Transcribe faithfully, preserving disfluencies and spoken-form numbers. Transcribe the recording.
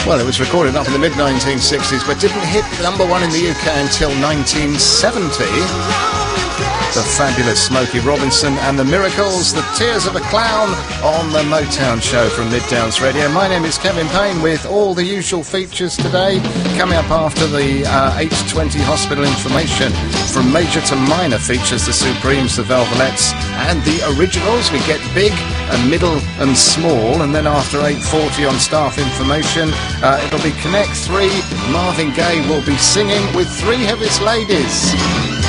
Well, it was recorded up in the mid nineteen sixties, but didn't hit number one in the U K until nineteen seventy. The fabulous Smokey Robinson and the Miracles, The Tears of a Clown, on the Motown Show from Mid-Downs Radio. My name is Kevin Payne with all the usual features today. Coming up after the uh, eight twenty hospital information, from major to minor features the Supremes, the Velvelettes and the Originals. We get big and middle and small, and then after eight forty on staff information, uh, it'll be Connect three. Marvin Gaye will be singing with Three Heaviest Ladies.